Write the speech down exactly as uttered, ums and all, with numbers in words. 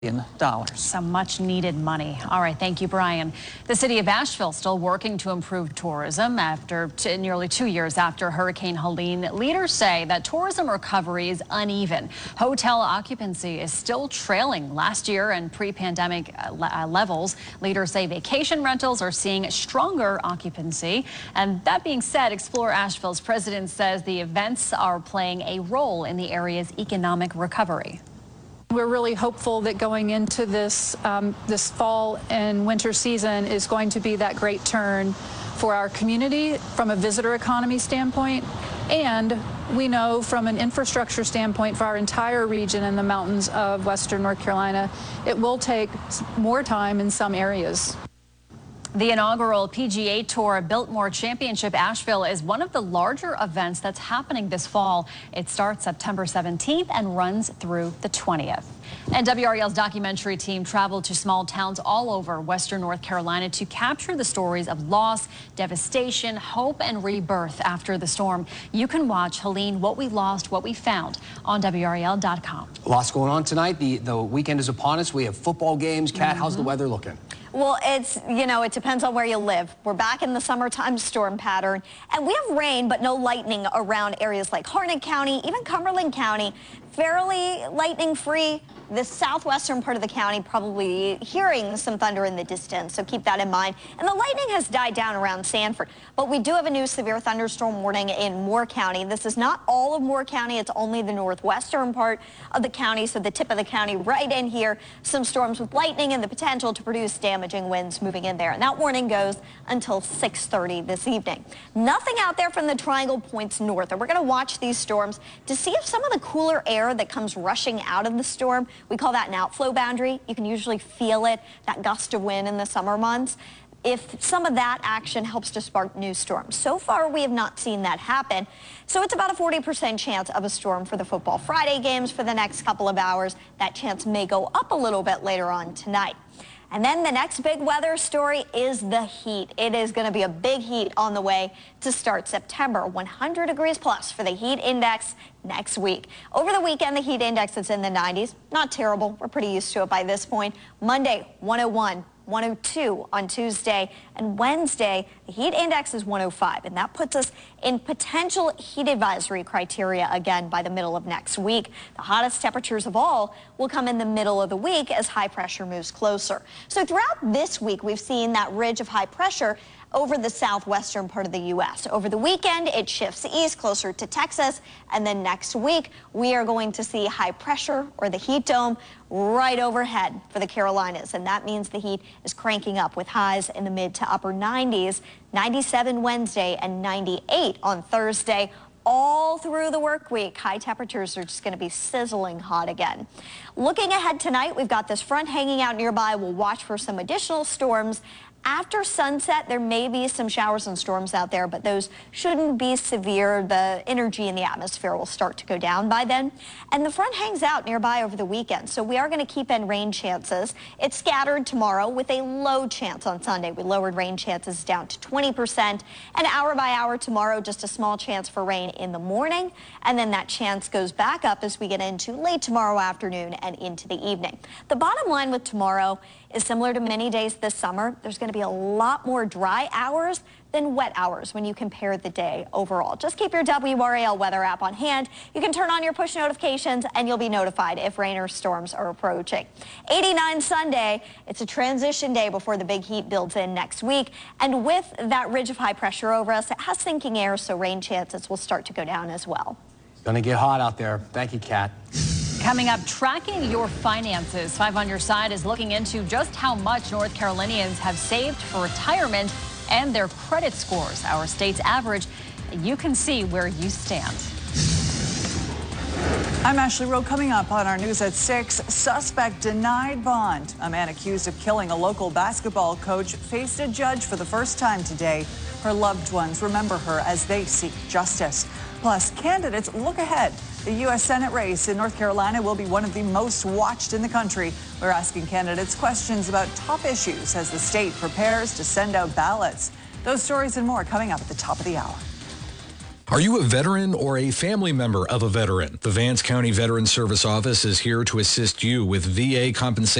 dollars. Some much needed money. All right, thank you, Brian. The city of Asheville still working to improve tourism after t nearly two years after Hurricane Helene. Leaders say that tourism recovery is uneven. Hotel occupancy is still trailing last year and pre-pandemic uh, levels. Leaders say vacation rentals are seeing stronger occupancy. And that being said, Explore Asheville's president says the events are playing a role in the area's economic recovery. We're really hopeful that going into this um, this fall and winter season is going to be that great turn for our community from a visitor economy standpoint, and we know from an infrastructure standpoint for our entire region in the mountains of western North Carolina, it will take more time in some areas. The inaugural P G A Tour Biltmore Championship Asheville is one of the larger events that's happening this fall. It starts September seventeenth and runs through the twentieth. And W R E L's documentary team traveled to small towns all over western North Carolina to capture the stories of loss, devastation, hope, and rebirth after the storm. You can watch Helene, What We Lost, What We Found on W R E L dot com. Lots going on tonight. The, the weekend is upon us. We have football games. Kat, mm-hmm. How's the weather looking? Well, it's, you know, it depends on where you live. We're back in the summertime storm pattern, and we have rain, but no lightning around areas like Harnett County, even Cumberland County. Fairly lightning-free. The southwestern part of the county probably hearing some thunder in the distance, so keep that in mind. And the lightning has died down around Sanford, but we do have a new severe thunderstorm warning in Moore County. This is not all of Moore County, it's only the northwestern part of the county, so the tip of the county right in here. Some storms with lightning and the potential to produce damaging winds moving in there. And that warning goes until six thirty this evening. Nothing out there from the Triangle points north, and we're going to watch these storms to see if some of the cooler air that comes rushing out of the storm, we call that an outflow boundary. You can usually feel it, that gust of wind in the summer months. If some of that action helps to spark new storms. So far, we have not seen that happen. So it's about a forty percent chance of a storm for the Football Friday games for the next couple of hours. That chance may go up a little bit later on tonight. And then the next big weather story is the heat. It is going to be a big heat on the way to start September. one hundred degrees plus for the heat index next week. Over the weekend, the heat index is in the nineties. Not terrible. We're pretty used to it by this point. Monday, one oh one. one oh two on Tuesday, and Wednesday, the heat index is one oh five, and that puts us in potential heat advisory criteria again by the middle of next week. The hottest temperatures of all will come in the middle of the week as high pressure moves closer. So throughout this week, we've seen that ridge of high pressure over the southwestern part of the U S. Over the weekend, it shifts east closer to Texas, and then next week, we are going to see high pressure or the heat dome right overhead for the Carolinas, and that means the heat is cranking up with highs in the mid to upper nineties, ninety-seven Wednesday and ninety-eight on Thursday. All through the work week, high temperatures are just going to be sizzling hot again. Looking ahead tonight, we've got this front hanging out nearby. We'll watch for some additional storms. After sunset, there may be some showers and storms out there, but those shouldn't be severe. The energy in the atmosphere will start to go down by then. And the front hangs out nearby over the weekend, so we are going to keep in rain chances. It's scattered tomorrow with a low chance on Sunday. We lowered rain chances down to twenty percent. And hour by hour tomorrow, just a small chance for rain in the morning. And then that chance goes back up as we get into late tomorrow afternoon and into the evening. The bottom line with tomorrow is similar to many days this summer. There's going to be a lot more dry hours than wet hours when you compare the day overall. Just keep your W R A L weather app on hand. You can turn on your push notifications and you'll be notified if rain or storms are approaching. eighty-nine Sunday, it's a transition day before the big heat builds in next week. And with that ridge of high pressure over us, it has sinking air, so rain chances will start to go down as well. It's going to get hot out there. Thank you, Kat. Coming up, tracking your finances. Five on Your Side is looking into just how much North Carolinians have saved for retirement and their credit scores. Our state's average. You can see where you stand. I'm Ashley Rowe. Coming up on our news at six, suspect denied bond. A man accused of killing a local basketball coach faced a judge for the first time today. Her loved ones remember her as they seek justice. Plus, candidates look ahead. The U S Senate race in North Carolina will be one of the most watched in the country. We're asking candidates questions about top issues as the state prepares to send out ballots. Those stories and more coming up at the top of the hour. Are you a veteran or a family member of a veteran? The Vance County Veteran Service Office is here to assist you with V A compensation.